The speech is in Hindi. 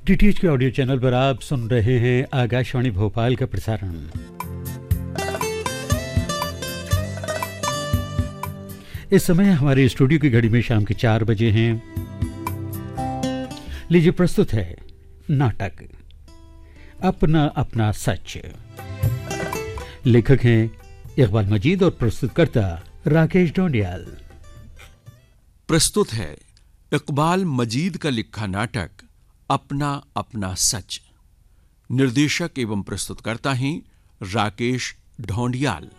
डीटीएच के ऑडियो चैनल पर आप सुन रहे हैं आकाशवाणी भोपाल का प्रसारण। इस समय हमारे स्टूडियो की घड़ी में शाम के 4 बजे हैं। लीजिए प्रस्तुत है नाटक अपना अपना सच। लेखक हैं इकबाल मजीद और प्रस्तुतकर्ता राकेश ढोंडियाल। प्रस्तुत है इकबाल मजीद का लिखा नाटक अपना अपना सच। निर्देशक एवं प्रस्तुतकर्ता हैं राकेश ढोंडियाल।